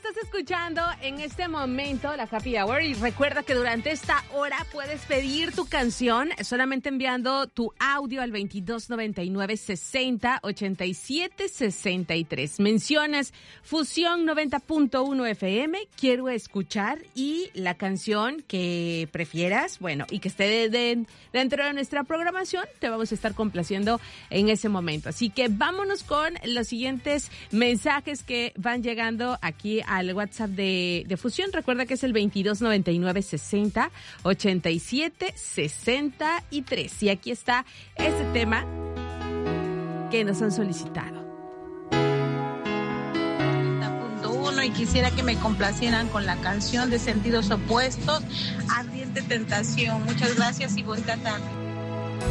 estás escuchando en este momento la Happy Hour y recuerda que durante esta hora puedes pedir tu canción solamente enviando tu audio al 2299-60-87-63. Mencionas Fusión 90.1 FM, quiero escuchar, y la canción que prefieras, bueno, y que esté dentro de nuestra programación, te vamos a estar complaciendo en ese momento. Así que vámonos con los siguientes mensajes que van llegando aquí al WhatsApp de Fusión. Recuerda que es el 2299-60-87-63. Y aquí está este tema que nos han solicitado. Y quisiera que me complacieran con la canción de Sentidos Opuestos, Ardiente Tentación. Muchas gracias y bonita tarde.